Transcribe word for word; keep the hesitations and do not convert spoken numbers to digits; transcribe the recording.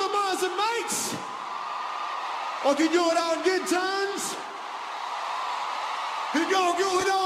mamas and mates? Or can you do it on good times? You go good on